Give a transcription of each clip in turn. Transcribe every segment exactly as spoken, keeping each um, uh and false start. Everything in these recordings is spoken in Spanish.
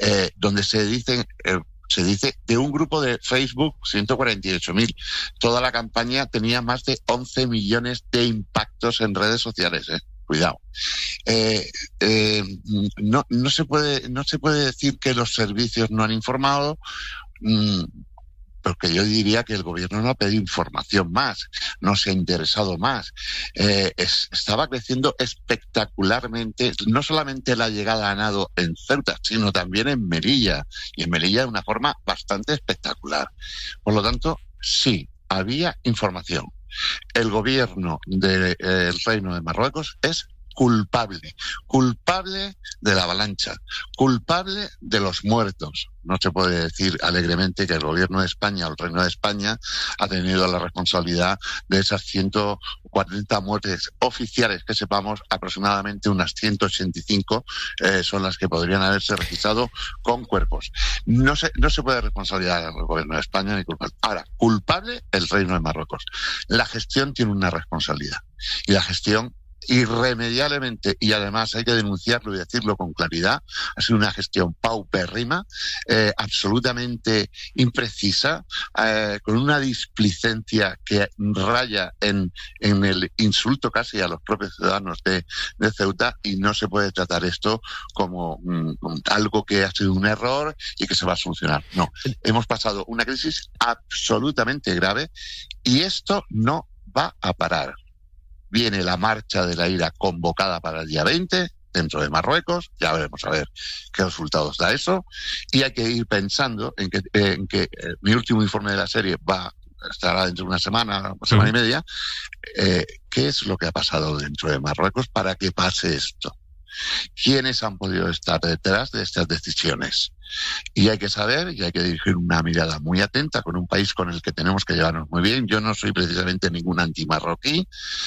eh, donde se dicen... Eh, se dice de un grupo de Facebook, ciento cuarenta y ocho mil. Toda la campaña tenía más de once millones de impactos en redes sociales, ¿eh? Cuidado. Eh, eh, no, no se puede, no se puede decir que los servicios no han informado, mmm, porque yo diría que el gobierno no ha pedido información más, no se ha interesado más. Eh, es, estaba creciendo espectacularmente, no solamente la llegada a nado en Ceuta, sino también en Melilla, y en Melilla de una forma bastante espectacular. Por lo tanto, sí, había información. El gobierno del eh, Reino de Marruecos es culpable, culpable de la avalancha, culpable de los muertos. No se puede decir alegremente que el gobierno de España o el Reino de España ha tenido la responsabilidad de esas ciento cuarenta muertes oficiales que sepamos. Aproximadamente unas ciento ochenta y cinco eh, son las que podrían haberse registrado con cuerpos. No se, no se puede responsabilizar al gobierno de España ni culpable. Ahora, culpable el Reino de Marruecos. La gestión tiene una responsabilidad y la gestión irremediablemente, y además hay que denunciarlo y decirlo con claridad, ha sido una gestión paupérrima, eh, absolutamente imprecisa, eh, con una displicencia que raya en, en el insulto casi a los propios ciudadanos de, de Ceuta, y no se puede tratar esto como mm, algo que ha sido un error y que se va a solucionar. No, hemos pasado una crisis absolutamente grave y esto no va a parar. Viene la marcha de la ira convocada para el día veinte dentro de Marruecos, ya veremos a ver qué resultados da eso, y hay que ir pensando en que, en que eh, mi último informe de la serie va estará dentro de una semana, una semana y media. Eh, ¿Qué es lo que ha pasado dentro de Marruecos para que pase esto? ¿Quiénes han podido estar detrás de estas decisiones? Y hay que saber, y hay que dirigir una mirada muy atenta con un país con el que tenemos que llevarnos muy bien. Yo no soy precisamente ningún antimarroquí.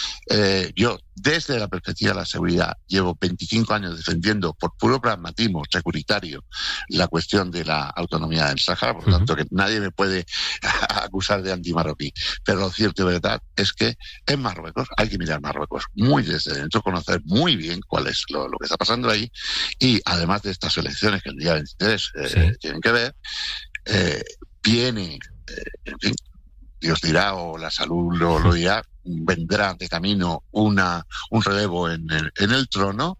Eh, yo, desde la perspectiva de la seguridad, llevo veinticinco años defendiendo por puro pragmatismo securitario la cuestión de la autonomía del Sáhara, por lo tanto que nadie me puede acusar de antimarroquí. Pero lo cierto y verdad es que en Marruecos hay que mirar Marruecos muy desde dentro, conocer muy bien cuál es lo, lo que está pasando ahí, y además de estas elecciones que el día veintitrés Eh, sí. tienen que ver, eh, viene, eh, en fin, Dios dirá, o la salud lo, lo dirá, vendrá de camino una un relevo en el, en el trono,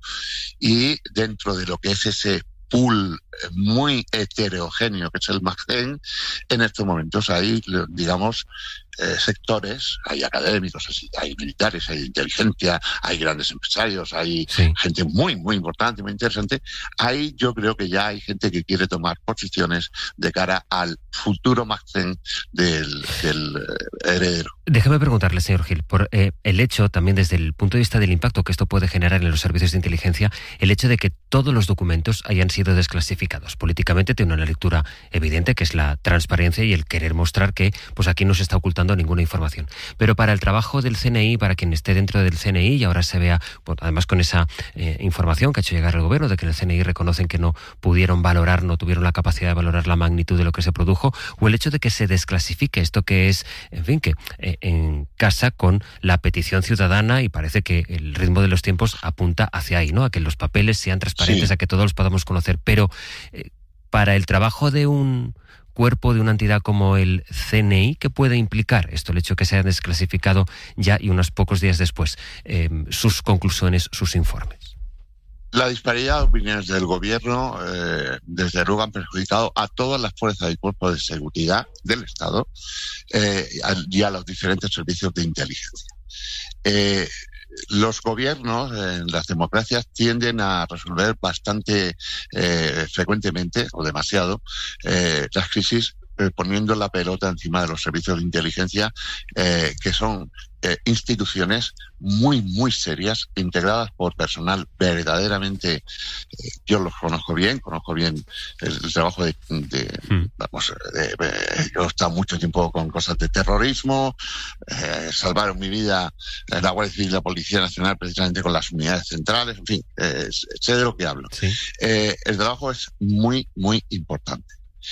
y dentro de lo que es ese pool muy heterogéneo que es el Maghreb, en estos momentos hay, digamos, eh, sectores, hay académicos, hay militares, hay inteligencia, hay grandes empresarios, hay sí. gente muy, muy importante, muy interesante. Ahí yo creo que ya hay gente que quiere tomar posiciones de cara al futuro Maghreb del, del eh, heredero. Déjame preguntarle, señor Gil, por eh, el hecho, también desde el punto de vista del impacto que esto puede generar en los servicios de inteligencia, el hecho de que todos los documentos hayan sido desclasificados. Políticamente tiene una lectura evidente, que es la transparencia y el querer mostrar que pues aquí no se está ocultando ninguna información. Pero para el trabajo del C N I, para quien esté dentro del C N I y ahora se vea, pues, además con esa eh, información que ha hecho llegar el gobierno, de que en el C N I reconocen que no pudieron valorar, no tuvieron la capacidad de valorar la magnitud de lo que se produjo, o el hecho de que se desclasifique esto que es, en fin, que eh, en casa con la petición ciudadana, y parece que el ritmo de los tiempos apunta hacia ahí, ¿no? A que los papeles sean transparentes, sí. a que todos los podamos conocer. Pero eh, para el trabajo de un cuerpo, de una entidad como el C N I, ¿qué puede implicar esto, el hecho de que se haya desclasificado ya y unos pocos días después eh, sus conclusiones, sus informes? La disparidad de opiniones del gobierno, eh, desde luego, han perjudicado a todas las fuerzas y cuerpos de seguridad del Estado eh, y a los diferentes servicios de inteligencia. Eh, Los gobiernos en las democracias tienden a resolver bastante eh, frecuentemente, o demasiado, eh, las crisis eh, poniendo la pelota encima de los servicios de inteligencia, eh, que son eh, instituciones muy, muy serias, integradas por personal verdaderamente, eh, yo los conozco bien, conozco bien el, el trabajo de, de mm. vamos, de, de, yo he estado mucho tiempo con cosas de terrorismo, eh, salvaron mi vida la Guardia Civil y la Policía Nacional precisamente con las unidades centrales, en fin, eh, sé de lo que hablo. Sí. Eh, el trabajo es muy, muy importante.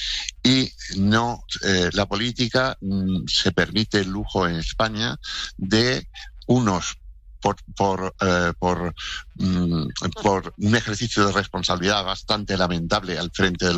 Y no, eh, la política mm, se permite el lujo en España de unos por por eh, por, mm, por un ejercicio de responsabilidad bastante lamentable al frente del